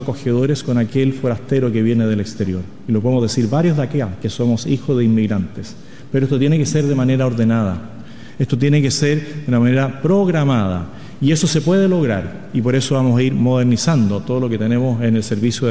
acogedores con aquel forastero que viene del exterior. Y lo podemos decir varios de acá, que somos hijos de inmigrantes. Pero esto tiene que ser de manera ordenada. Esto tiene que ser de una manera programada. Y eso se puede lograr. Y por eso vamos a ir modernizando todo lo que tenemos en el servicio de